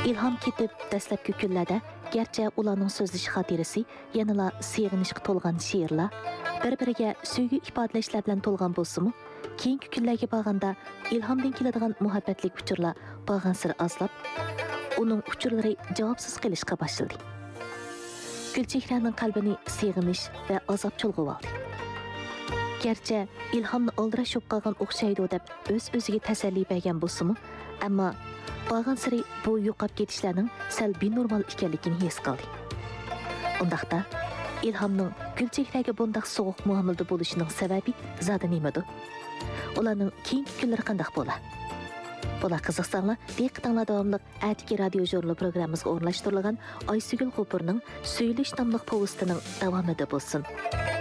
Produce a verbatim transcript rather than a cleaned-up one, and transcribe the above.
İlham ketib dastlabki kunlarda garchi ularning so'zlash xotirasi yanala sevginishga to'lgan she'rlar, bir-biriga sevgi ifodalashlar bilan to'lgan bo'lsa-mu, keyingi kunlarga borganda ilhomdan keladigan muhabbatlik uchurlar borgan sir azlab, uning uchurlari javobsiz qilishga boshladi. Gulchehraning qalbini sevginish va azob chulg'ib oldi. Garchi ilhomni oldirashib qolgan o'xshaydi deb o'z-o'ziga tasalli bergan bo'lsa-mu, ammo Bağın sırı bu yo'qolib ketishlarning sal benormal ekanligini his qildi. Undaqda ilhomning Gulchehraga bundoq sovuq muomalada bo'lishining sababi zodi nimadi? Ularning keyingi kunlari qanday bo'lar? Bular qiziqsanglar, diqqatinglar davomli Atiki radio jurnali programmamizga o'rnashtirilgan Aysugul G'ofurning Söylesh nomli povestining davomida bo'lsin.